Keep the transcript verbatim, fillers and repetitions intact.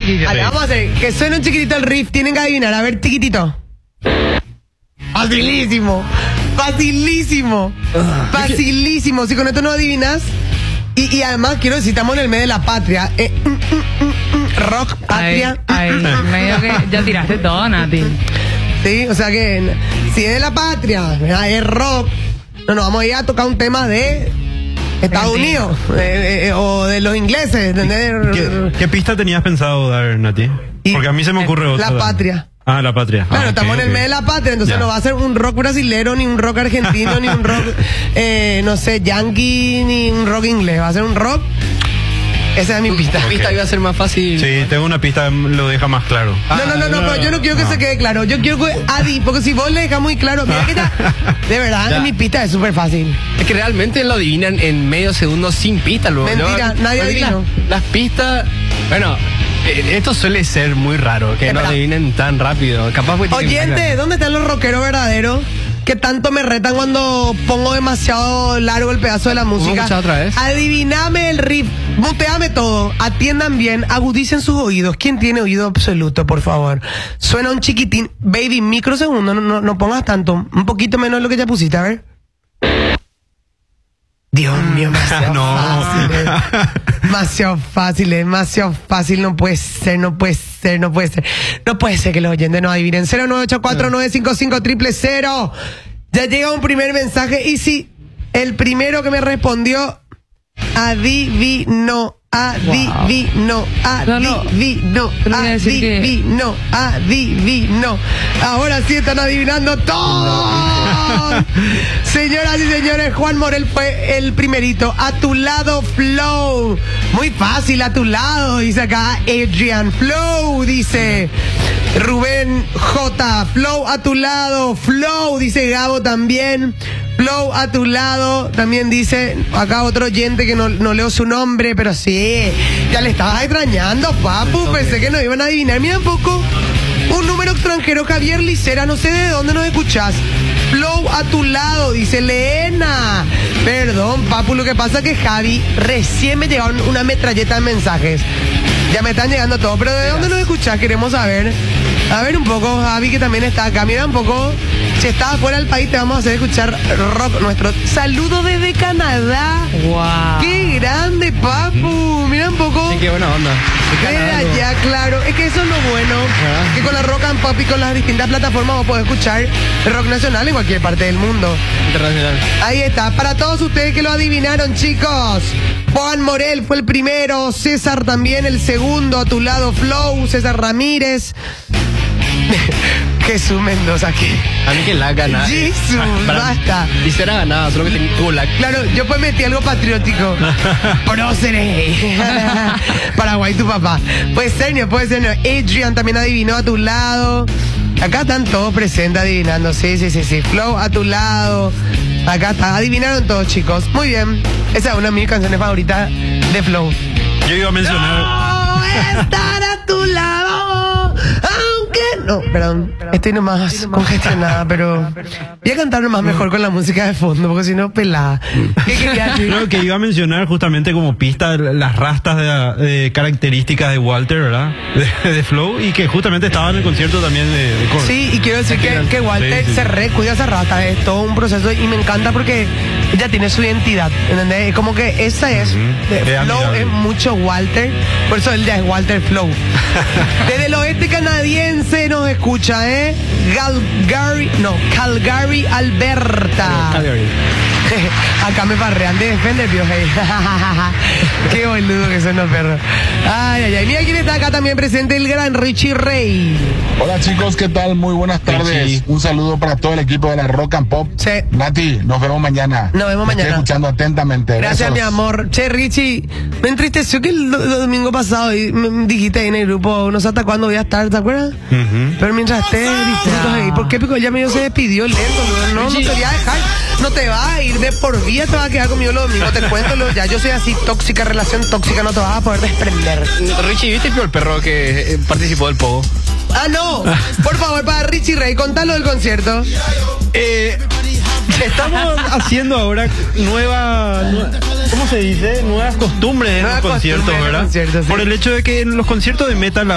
chiquitito. Vale, vamos a hacer que suene un chiquitito el riff. Tienen que adivinar. A ver, chiquitito. Facilísimo. Facilísimo. Facilísimo. Si con esto no adivinas. Y, y además quiero decir, estamos en el medio de la patria. Eh, mm, mm, mm, mm, rock, patria. Ay, ay, medio que ya tiraste todo, Nati. Sí, o sea que si es de la patria, es rock. No, no, vamos a ir a tocar un tema de Estados Unidos eh, eh, o de los ingleses. ¿Qué, ¿Qué pista tenías pensado dar, Nati? Porque a mí se me ocurre otra. La patria. Ah, la patria. Claro, ah, estamos okay, en el okay. medio de la patria, entonces Ya. no va a ser un rock brasilero, ni un rock argentino, ni un rock, eh, no sé, yankee, ni un rock inglés. Va a ser un rock. Esa es mi pista. La pista iba a ser más fácil. Sí, tengo una pista, lo deja más claro. No, no, no, no, pero yo no quiero que no. se quede claro. Yo quiero que Adi, porque si vos le dejas muy claro, mira que ya, de verdad, Ya. mi pista es súper fácil. Es que realmente lo adivinan en medio segundo sin pista. Luego. Mentira, Luego, nadie porque adivinó. Las, las pistas, bueno, eh, esto suele ser muy raro, que no Espera. adivinen tan rápido. Capaz pues tienen que Oyente, sacar. ¿dónde están los rockeros verdaderos? Que tanto me retan cuando pongo demasiado largo el pedazo de la música. escuchar otra vez? Adiviname el riff, muteame todo, atiendan bien, agudicen sus oídos. ¿Quién tiene oído absoluto, por favor? Suena un chiquitín, baby, microsegundo, no, no, no pongas tanto, un poquito menos de lo que ya pusiste, a ver. Dios mío, demasiado No. fácil. es. Demasiado fácil, es demasiado fácil. No puede ser, no puede ser, no puede ser. No puede ser que los oyentes no adivinen. cero nueve ocho cuatro nueve cinco cinco cero cero cero. Ya llega un primer mensaje. Y si el primero que me respondió adivinó, adivino, No, no. adivino, Pero voy a decir que- adivino, adivino. Ahora sí están adivinando todo. Señoras y señores, Juan Morel fue el primerito. A tu lado, Flow. Muy fácil, a tu lado, dice acá Adrian. Flow, dice Rubén J. Flow, a tu lado. Flow, dice Gabo también. Flow, a tu lado. También dice acá otro oyente que no, no leo su nombre, pero sí, ya le estabas extrañando, papu. Pensé que no iban a adivinar. Mira un poco. Un número extranjero, Javier Licera, no sé de dónde nos escuchás. Flow, a tu lado, dice Leena. Perdón, papu, lo que pasa es que Javi, recién me llegaron una metralleta de mensajes. Ya me están llegando todos, pero ¿de dónde nos escuchás? Queremos saber. A ver un poco, Javi, que también está acá. Mira un poco, si estás fuera del país te vamos a hacer escuchar rock nuestro. Saludo desde Canadá. Wow. ¡Qué grande, papu! Mira un poco. Sí, qué buena onda. Desde allá, claro. Es que eso es lo bueno. Ajá. Que con la Rock and Pop y con las distintas plataformas vos podés escuchar rock nacional en cualquier parte del mundo. Internacional. Ahí está. Para todos ustedes que lo adivinaron, chicos. Juan Morel fue el primero. César también el segundo. A tu lado, Flow. César Ramírez. Jesús Mendoza aquí. A mí que la gana. Jesús, basta. Dice era ganada, solo que ten- tuvo la. Claro, yo pues metí algo patriótico. Próceres. Paraguay, tu papá. Puede ser, no puede ser. No. Adrian también adivinó a tu lado. Acá están todos presentes adivinando. Sí, sí, sí, sí. Flow a tu lado. Acá está. Adivinaron todos, chicos. Muy bien. Esa es una de mis canciones favoritas de Flow. Yo iba a mencionar. No estar a tu lado, aunque no, perdón, estoy nomás congestionada, pero voy a cantar nomás mejor con la música de fondo, porque si no, pelada. ¿Qué querías decir? Creo que iba a mencionar justamente como pista las rastas de, de características de Walter, ¿verdad? De, de Flow, y que justamente estaba en el concierto también de, de Korn. Sí, y quiero decir que, que Walter Sí, sí. se recuida esa rata, es todo un proceso y me encanta porque ella tiene su identidad, ¿entendés? Es como que esa es, Ujú. de Es Flow admirable. es mucho Walter, por eso él ya es Walter Flow. Desde el oeste canadiense nos escucha, ¿eh? Calgary, no, Calgary, Alberta. Calgary. Acá me barrean de Defender, Pio, hey. Qué boludo que son los perros. Ay, ay, ay. Mira quién está acá también presente, el gran Richie Rey. Hola chicos, ¿qué tal? Muy buenas tardes. Sí. Un saludo para todo el equipo de la Rock and Pop. Sí. Nati, nos vemos mañana. Nos vemos Me mañana. Estoy escuchando atentamente. Gracias, Besos. mi amor. Che, Richie, me entristeció que el, do- el domingo pasado y me dijiste ahí en el grupo, no sé hasta cuándo voy a estar, ¿te acuerdas? Ujú. Pero mientras estés disfrutos ahí, ¿por qué? Porque ya medio se despidió lento, no, no, no te voy a dejar, no te vas a ir de por vida, te vas a quedar conmigo los domingos, te cuento, lo- ya yo soy así tóxica, relación tóxica, no te vas a poder desprender. Richie, ¿viste el perro que eh, participó del Pogo? Ah, no, por favor, para Richie Rey, contalo del concierto. Eh, estamos haciendo ahora nueva, nue- ¿cómo se dice? Nuevas costumbres en Nuevas los conciertos, costumbres en los ¿verdad? conciertos, sí. Por el hecho de que en los conciertos de metal